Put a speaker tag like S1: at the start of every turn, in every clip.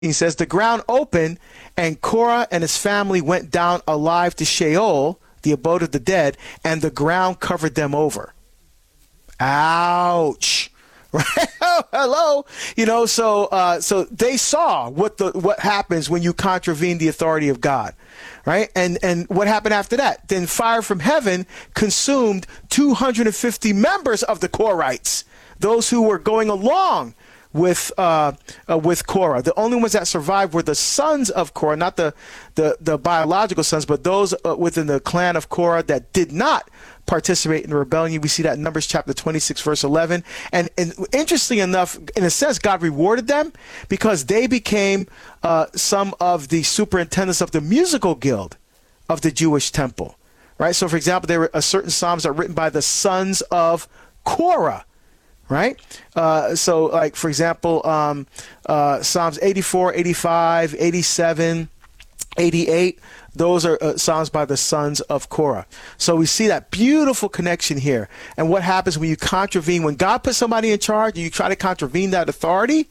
S1: He says, the ground opened, and Korah and his family went down alive to Sheol, the abode of the dead, and the ground covered them over. Ouch. Right? Oh, hello. So they saw what happens when you contravene the authority of God. Right? And what happened after that? Then fire from heaven consumed 250 members of the Korahites, those who were going along with Korah. The only ones that survived were the sons of Korah, not the biological sons, but those within the clan of Korah that did not participate in the rebellion. We see that in Numbers chapter 26, verse 11. And interestingly enough, in a sense, God rewarded them because they became some of the superintendents of the musical guild of the Jewish temple. Right? So, for example, there were certain psalms that are written by the sons of Korah. Right? So, like, for example, Psalms 84, 85, 87, 88, those are psalms by the sons of Korah. So we see that beautiful connection here. And what happens when you contravene, when God puts somebody in charge and you try to contravene that authority,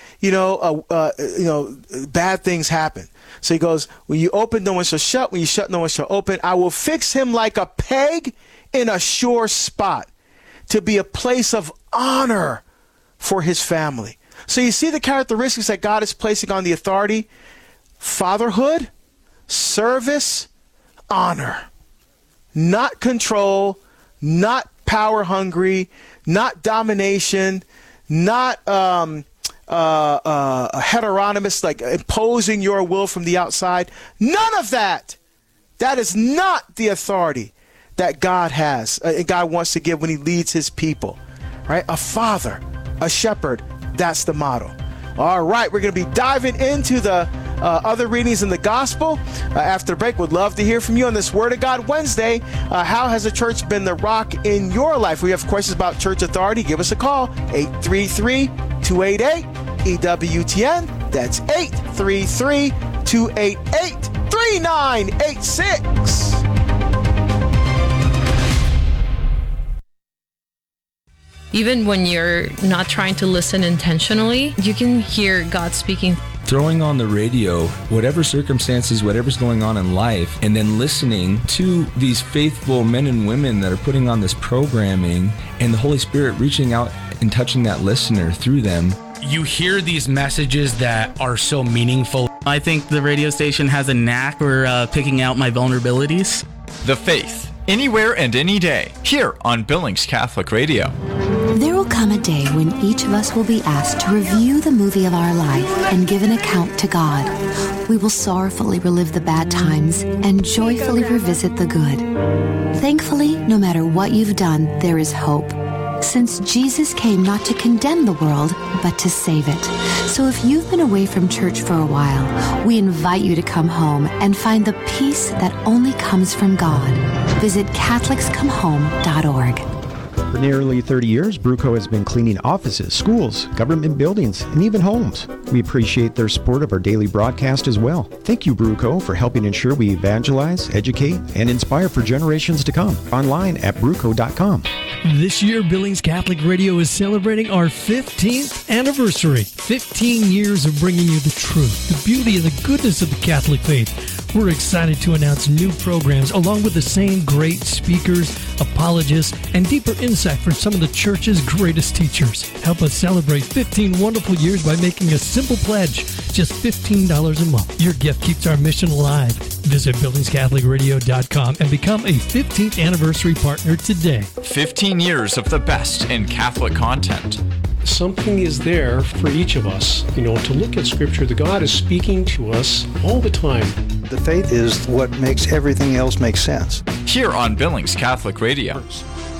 S1: bad things happen. So he goes, when you open, no one shall shut. When you shut, no one shall open. I will fix him like a peg in a sure spot, to be a place of honor for his family. So you see the characteristics that God is placing on the authority: fatherhood, service, honor. Not control, not power hungry, not domination, not heteronomous, like imposing your will from the outside. None of that. That is not the authority that God has, and God wants to give when he leads his people, right? A father, a shepherd, that's the model. All right, we're going to be diving into the other readings in the gospel after the break. Would love to hear from you on this Word of God Wednesday. How has the church been the rock in your life? We have questions about church authority. Give us a call, 833-288-EWTN. That's 833-288-3986.
S2: Even when you're not trying to listen intentionally, you can hear God speaking.
S3: Throwing on the radio, whatever circumstances, whatever's going on in life, and then listening to these faithful men and women that are putting on this programming, and the Holy Spirit reaching out and touching that listener through them.
S4: You hear these messages that are so meaningful.
S5: I think the radio station has a knack for picking out my vulnerabilities.
S6: The Faith, anywhere and any day, here on Billings Catholic Radio.
S7: There will come a day when each of us will be asked to review the movie of our life and give an account to God. We will sorrowfully relive the bad times and joyfully revisit the good. Thankfully, no matter what you've done, there is hope, since Jesus came not to condemn the world, but to save it. So if you've been away from church for a while, we invite you to come home and find the peace that only comes from God. Visit CatholicsComeHome.org.
S8: For nearly 30 years, Bruco has been cleaning offices, schools, government buildings, and even homes. We appreciate their support of our daily broadcast as well. Thank you, Bruco, for helping ensure we evangelize, educate, and inspire for generations to come. Online at Bruco.com.
S9: This year, Billings Catholic Radio is celebrating our 15th anniversary. 15 years of bringing you the truth, the beauty, and the goodness of the Catholic faith. We're excited to announce new programs along with the same great speakers, apologists, and deeper insight from some of the church's greatest teachers. Help us celebrate 15 wonderful years by making a simple pledge, just $15 a month. Your gift keeps our mission alive. Visit BillingsCatholicRadio.com and become a 15th anniversary partner today.
S6: 15 years of the best in Catholic content.
S10: Something is there for each of us, to look at Scripture. The God is speaking to us all the time.
S11: The faith is what makes everything else make sense.
S6: Here on Billings Catholic Radio.